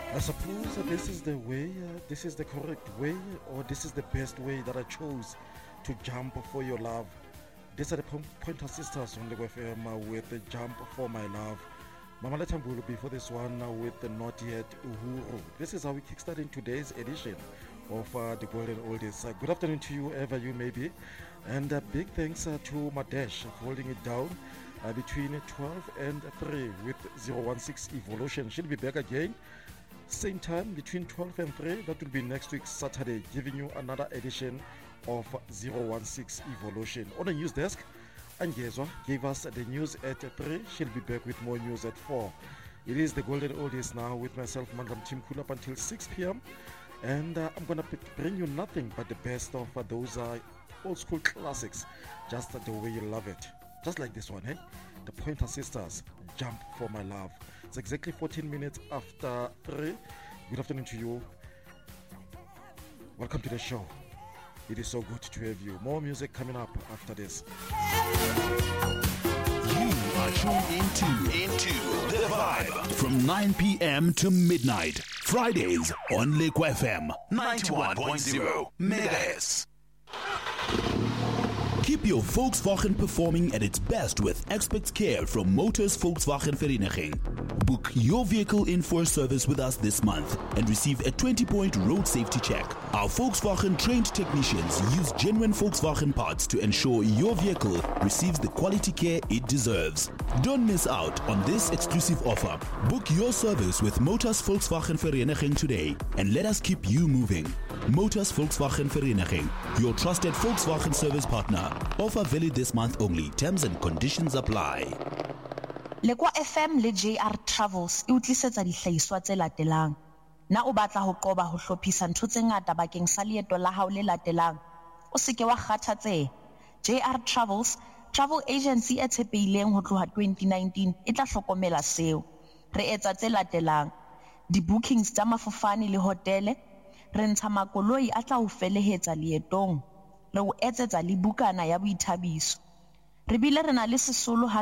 I suppose this is the way, this is the correct way, or this is the best way that I chose to jump for your love. These are the Pointer Sisters on the FM with the Jump for My Love. Mama Letambulu before this one with the Not Yet Uhuru. This is how we kickstarting today's edition of the Golden Oldies. Good afternoon to you, wherever you may be. And big thanks to Madesh for holding it down between 12 and 3 with 016 Evolution. She'll be back again. Same time between 12 and 3, that will be next week Saturday, giving you another edition of 016 Evolution. On the news desk, Angezwa gave us the news at 3. She'll be back with more news at 4. It is the Golden Oldies now with myself, Mandlam Tim Kul, up until 6 p.m. And I'm going to bring you nothing but the best of those old school classics, just the way you love it. Just like this one, hey? The Pointer Sisters, Jump for My Love. It's exactly 14 minutes after 3. Good afternoon to you. Welcome to the show. It is so good to have you. More music coming up after this. You are tuned into The Vibe from 9 p.m. to midnight. Fridays on Liquid FM 91.0 megahertz. Keep your Volkswagen performing at its best with expert care from Motors Volkswagen Vereniging. Book your vehicle in for service with us this month and receive a 20-point road safety check. Our Volkswagen trained technicians use genuine Volkswagen parts to ensure your vehicle receives the quality care it deserves. Don't miss out on this exclusive offer. Book your service with Motors Volkswagen Vereniging today and let us keep you moving. Motors Volkswagen Vereniging, your trusted Volkswagen service partner. Offer valid this month only. Terms and conditions apply. Lekwa FM le JR Travels e utlisetsa dihlahiswa tse latelang. Na o batla ho qoba ho hlophisa ntho tse ngata bakeng sa leeto la hao le latelang. O se ke wa kgathatseha. JR Travels, travel agency e tshepehileng ho tloha 2019 e tla hlokomela seo. Re etsa tse latelang. Di-bookings tsa mafofane le hotele. Re ntsha makoloi a tla o felehetsa leetong. Re o etsetsa le bukana ya boithabiso. Re bile re na le sesolo